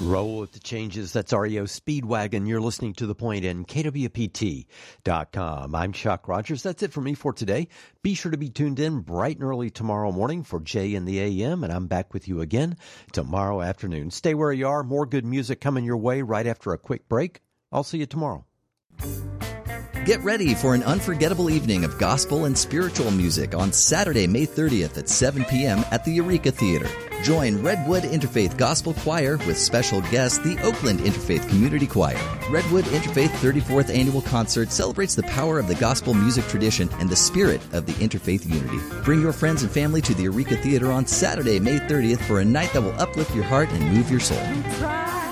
Roll with the changes. That's REO Speedwagon. You're listening to The Point in KWPT.com. I'm Chuck Rogers. That's it for me for today. Be sure to be tuned in bright and early tomorrow morning for Jay in the AM, and I'm back with you again tomorrow afternoon. Stay where you are. More good music coming your way right after a quick break. I'll see you tomorrow. Get ready for an unforgettable evening of gospel and spiritual music on Saturday, May 30th at 7 p.m. at the Eureka Theater. Join Redwood Interfaith Gospel Choir with special guest, the Oakland Interfaith Community Choir. Redwood Interfaith 34th Annual Concert celebrates the power of the gospel music tradition and the spirit of the interfaith unity. Bring your friends and family to the Eureka Theater on Saturday, May 30th for a night that will uplift your heart and move your soul.